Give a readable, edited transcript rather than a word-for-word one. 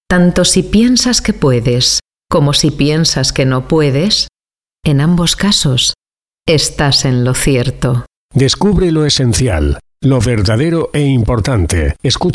Tanto si piensas que puedes como si piensas que no puedes, en ambos casos estás en lo cierto. Descubre lo esencial, lo verdadero e importante. Escucha